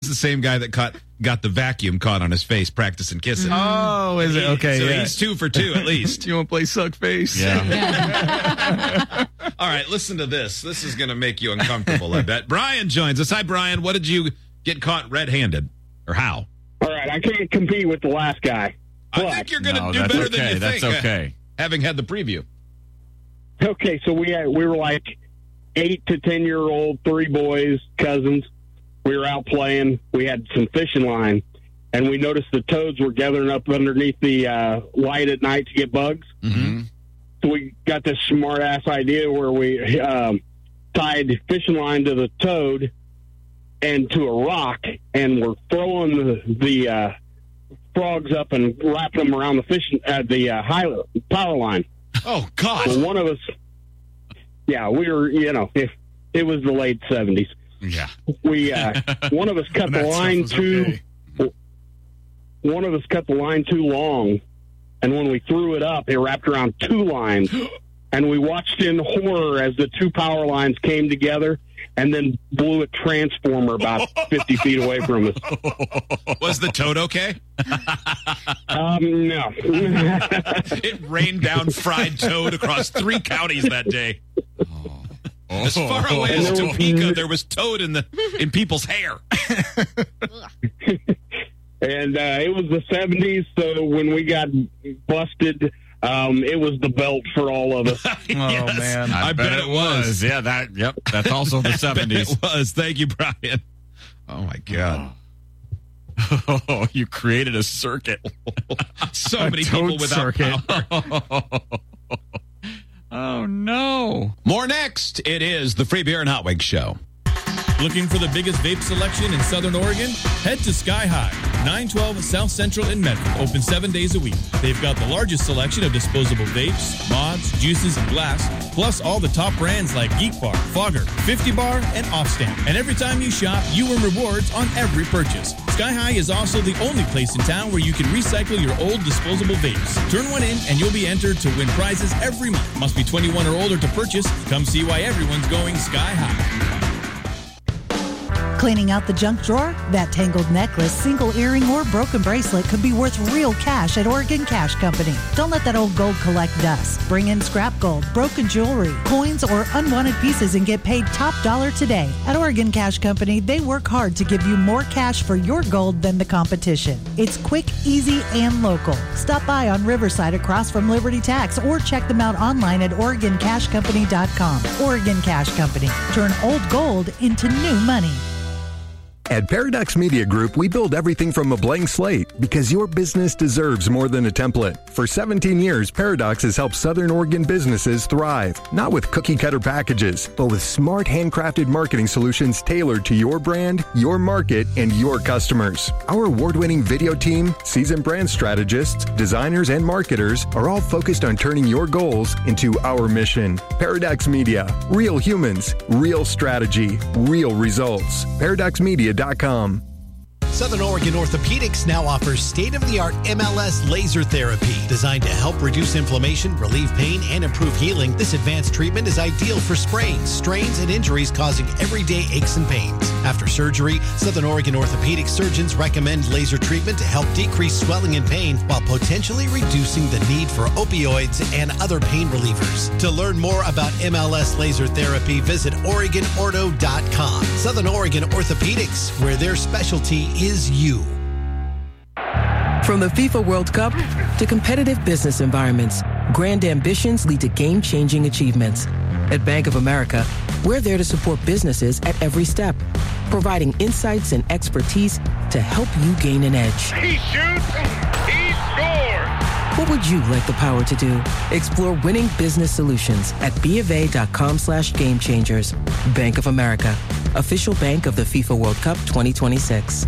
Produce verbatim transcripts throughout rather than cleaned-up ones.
the same guy that caught got the vacuum caught on his face practicing kissing. Oh, is it? Okay, So yeah. he's two for two at least. You want to play suck face? Yeah. All right, listen to this. This is going to make you uncomfortable, I bet. Brian joins us. Hi, Brian. What did you get caught red-handed, or how? All right, I can't compete with the last guy. I think you're going to No, do that's better okay. than you That's think. okay. Having had the preview. Okay, so we had, we were like eight to ten year old, three boys, cousins. We were out playing. We had some fishing line, and we noticed the toads were gathering up underneath the uh, light at night to get bugs. Mm-hmm. So we got this smart ass idea where we um, tied fishing line to the toad and to a rock, and we're throwing the, the uh, frogs up and wrapping them around the fishing uh, the uh, high power line. Oh God! So one of us, yeah, we were, you know, if it was the late seventies, Yeah. we uh, one of us cut the That line stuff was too. okay. One of us cut the line too long, and when we threw it up, it wrapped around two lines, and we watched in horror as the two power lines came together, and then blew a transformer about fifty feet away from us. Was the toad okay? Um, no. It rained down fried toad across three counties that day. As far away as Topeka, there was toad in the in people's hair. And uh, it was the seventies, so when we got busted, um, it was the belt for all of us. Yes, Oh, man. I, bet, it was. Yeah, that, yep. That's also the I bet seventies. it was. Thank you, Brian. Oh, my God. Oh, you created a circuit. So A many toad people without circuit. power. Oh, no. More next. It is the Free Beer and Hot Wings Show. Looking for the biggest vape selection in Southern Oregon? Head to Sky High, nine twelve South Central in Medford. Open seven days a week. They've got the largest selection of disposable vapes, mods, juices, and glass, plus all the top brands like Geek Bar, Fogger, fifty Bar, and Offstamp. And every time you shop, you earn rewards on every purchase. Sky High is also the only place in town where you can recycle your old disposable vapes. Turn one in and you'll be entered to win prizes every month. Must be twenty-one or older to purchase. Come see why everyone's going Sky High. Cleaning out the junk drawer? That tangled necklace, single earring, or broken bracelet could be worth real cash at Oregon Cash Company. Don't let that old gold collect dust. Bring in scrap gold, broken jewelry, coins, or unwanted pieces and get paid top dollar today. At Oregon Cash Company, they work hard to give you more cash for your gold than the competition. It's quick, easy, and local. Stop by on Riverside across from Liberty Tax or check them out online at Oregon Cash Company dot com. Oregon Cash Company. Turn old gold into new money. At Paradox Media Group, we build everything from a blank slate because your business deserves more than a template. For seventeen years, Paradox has helped Southern Oregon businesses thrive, not with cookie-cutter packages, but with smart, handcrafted marketing solutions tailored to your brand, your market, and your customers. Our award-winning video team, seasoned brand strategists, designers, and marketers are all focused on turning your goals into our mission. Paradox Media, real humans, real strategy, real results. paradox media dot com. Southern Oregon Orthopedics now offers state-of-the-art M L S laser therapy designed to help reduce inflammation, relieve pain, and improve healing. This advanced treatment is ideal for sprains, strains, and injuries causing everyday aches and pains. After surgery, Southern Oregon Orthopedic surgeons recommend laser treatment to help decrease swelling and pain while potentially reducing the need for opioids and other pain relievers. To learn more about M L S laser therapy, visit Oregon Ortho dot com. Southern Oregon Orthopedics, where their specialty is you. From the FIFA World Cup to competitive business environments, grand ambitions lead to game-changing achievements. At Bank of America, we're there to support businesses at every step, providing insights and expertise to help you gain an edge. He shoots, he scores! What would you like the power to do? Explore winning business solutions at BofA.com slash game changers. Bank of America, official bank of the FIFA World Cup twenty twenty-six.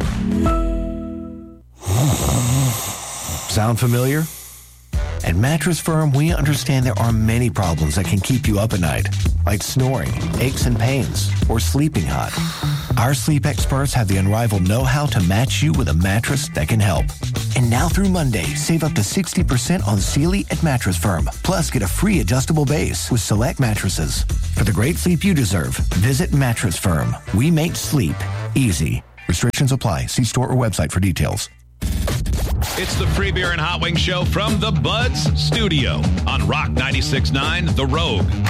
Sound familiar? At Mattress Firm, we understand there are many problems that can keep you up at night, like snoring, aches and pains, or sleeping hot. Our sleep experts have the unrivaled know-how to match you with a mattress that can help. And now through Monday, save up to sixty percent on Sealy at Mattress Firm. Plus, get a free adjustable base with select mattresses. For the great sleep you deserve, visit Mattress Firm. We make sleep easy. Restrictions apply. See store or website for details. It's the Free Beer and Hot Wing Show from the Buds Studio on Rock ninety-six point nine The Rogue.